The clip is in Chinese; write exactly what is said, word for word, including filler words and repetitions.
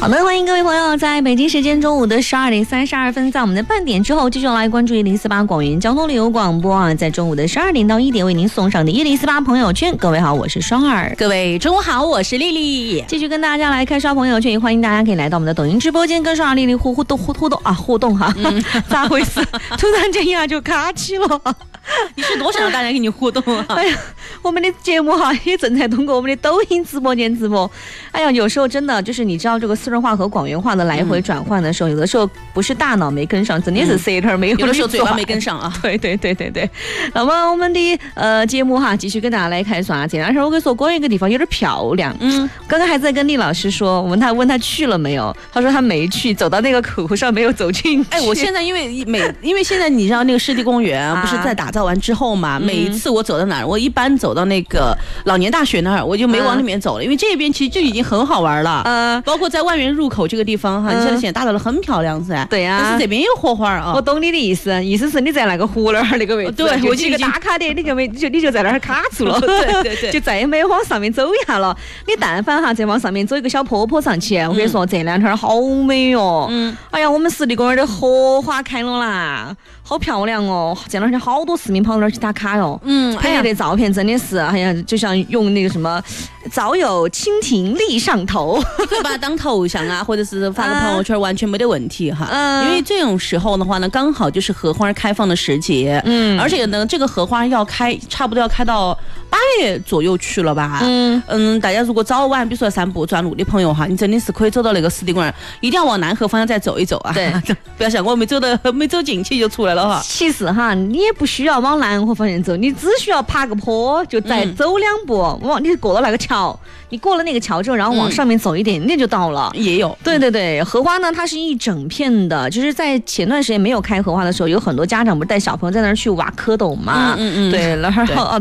好的，欢迎各位朋友，在北京时间中午的十二点三十二分，在我们的半点之后，继续来关注一零四八广元交通旅游广播啊，在中午的十二点到一点为您送上的一零四八朋友圈。各位好，我是双儿。 各位中午好，我是丽丽。 继续跟大家来开刷朋友圈，也欢迎大家可以来到我们的抖音直播间，跟双儿丽丽互互动互互动啊互动哈。嗯、咋回事？突然间一下就卡起了。 你是多想让大家跟你互动啊？ 哎呀，我们的节目哈也正在通过我们的抖音直播间直播。哎呀，有时候真的就是你知道这个四川话和广元话的来回转换的时候，嗯、有的时候不是大脑没跟上，真的是舌头没有、嗯， 有的时候嘴巴没跟上啊。 对对对对对。那么我们的呃节目哈，继续跟大家来开刷。前两天我跟你说，广元一个地方有点漂亮。嗯。刚刚还在跟李老师说，我问他问他去了没有，他说他没去，走到那个口上没有走进去。 哎，我现在因为每因为现在你知道那个湿地公园不是在打造完之后嘛，啊、每一次我走到哪儿，我一般走到那个老年大学那儿，我就没往里面走了，因为这边其实就已经很好玩了。嗯，包括在万源入口这个地方哈，嗯、你现在现在打造的很漂亮噻。 对呀、啊， 但是这边有荷花啊。 我懂你的意思，意思是你在那个湖那儿那个位置， 对， 我就一个打卡的，你就没就你就在那儿卡住了， 对对对， 就再也没有往上面走一下了。你但凡哈再往上面走一个小坡坡上去，我跟你说、嗯、这两天好美哦。嗯，哎呀，我们湿地公园的荷花开了啦，好漂亮哦！这两天好多市民跑到那儿去打卡哟。嗯，拍的照片真的是，哎呀，就像用那个什么早有蜻蜓立上头， 你可以把它当头像啊，或者是发个朋友圈，完全没得问题哈。嗯，因为这种时候的话呢，刚好就是荷花开放的时节。嗯，而且呢，这个荷花要开，差不多要开到八月左右去了吧。嗯嗯，大家如果早晚比如说散步转路的朋友哈，你真的是可以走到那个湿地公园，一定要往南河方向再走一走啊。 对， 不要像我没走的没走进去就出来了哈。 其实哈，你也不需要往南河方向走，你只需要爬个坡，就再走两步，往、嗯、你过了那个桥，你过了那个桥之后，然后往上面走一点，那、嗯、就到了。 也有， 对对对，荷花呢，它是一整片的，就是在前段时间没有开荷花的时候，有很多家长不是带小朋友在那儿去挖蝌蚪嘛，嗯嗯嗯，对，然后